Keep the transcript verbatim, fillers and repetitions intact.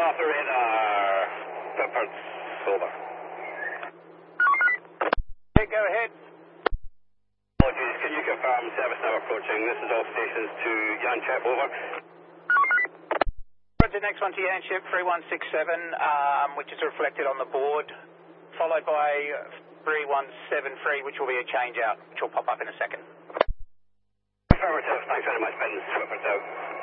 off the radar. Pepper's over. Okay, go ahead. Apologies, can you confirm service now approaching? This is all stations to Yanchep, over. Roger, next one to Yanchep, three one six seven, um, which is reflected on the board, followed by three one seven three, which will be a change out, which will pop up in a second. Affirmative, thanks very much, Ben. Pepper's out.